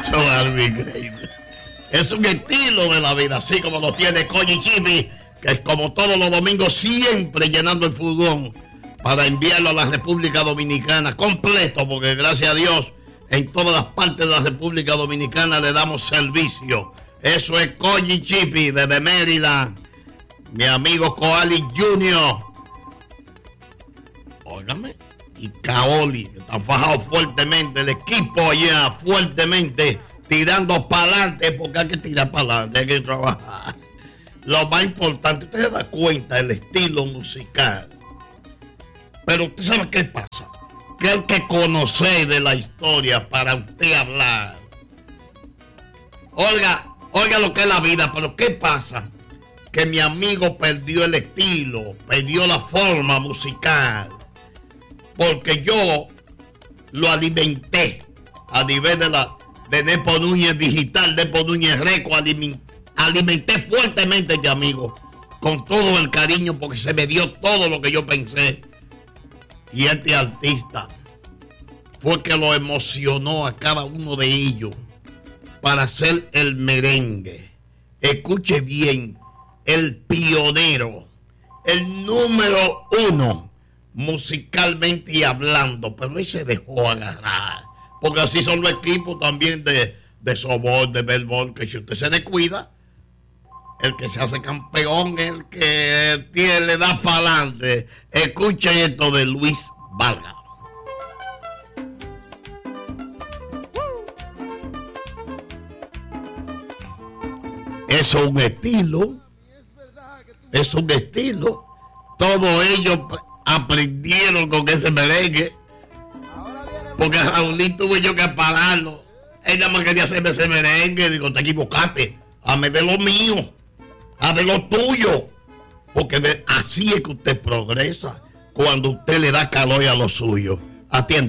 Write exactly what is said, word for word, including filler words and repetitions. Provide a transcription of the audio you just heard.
Eso es algo increíble. Es un estilo de la vida, así como lo tiene Coñi Chipi, que es como todos los domingos siempre llenando el furgón para enviarlo a la República Dominicana completo, porque gracias a Dios en todas las partes de la República Dominicana le damos servicio. Eso es Coñi Chipi desde Maryland, mi amigo Coali junior Óigame, y Kaoli, que están fajados fuertemente, el equipo allá fuertemente, tirando para adelante, porque hay que tirar para adelante, hay que trabajar. Lo más importante, usted se da cuenta del estilo musical. Pero usted sabe qué pasa, que hay que conocer de la historia para usted hablar. Oiga, oiga lo que es la vida, pero ¿qué pasa? Que mi amigo perdió el estilo, perdió la forma musical, porque yo lo alimenté a nivel de la de Nepo Núñez Digital, Nepo Núñez Reco, alimenté fuertemente a este amigo, con todo el cariño, porque se me dio todo lo que yo pensé. Y este artista fue que lo emocionó a cada uno de ellos para hacer el merengue. Escuche bien, el pionero, el número uno musicalmente y hablando, pero él se dejó agarrar, porque así son los equipos también de, de softball, de béisbol, que si usted se descuida, el que se hace campeón, el que tiene, le da para adelante. Escuchen esto de Luis Vargas. Eso es un estilo, es un estilo. Todos ellos aprendieron con ese merengue, porque a Raulín tuve yo que pararlo. Él nada más quería hacerme ese merengue. Digo, te equivocaste, hazme de lo mío, haz de lo tuyo, porque de, así es que usted progresa, cuando usted le da calor a lo suyo. Atiende.